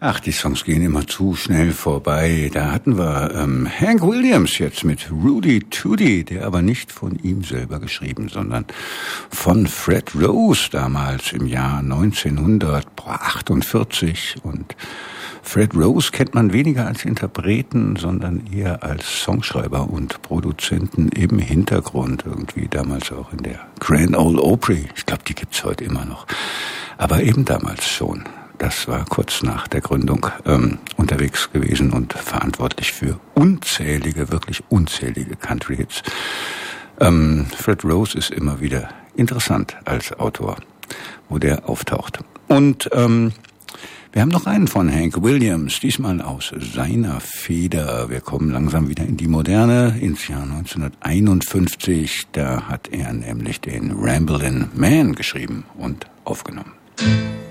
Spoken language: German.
Ach, die Songs gehen immer zu schnell vorbei. Da hatten wir Hank Williams jetzt mit Rudy Tooty, der aber nicht von ihm selber geschrieben, sondern von Fred Rose damals im Jahr 1948. Und Fred Rose kennt man weniger als Interpreten, sondern eher als Songschreiber und Produzenten im Hintergrund. Irgendwie damals auch in der Grand Ole Opry. Ich glaube, die gibt's heute immer noch. Aber eben damals schon. Das war kurz nach der Gründung unterwegs gewesen und verantwortlich für wirklich unzählige Country-Hits. Fred Rose ist immer wieder interessant als Autor, wo der auftaucht. Und wir haben noch einen von Hank Williams, diesmal aus seiner Feder. Wir kommen langsam wieder in die Moderne, ins Jahr 1951. Da hat er nämlich den Ramblin' Man geschrieben und aufgenommen.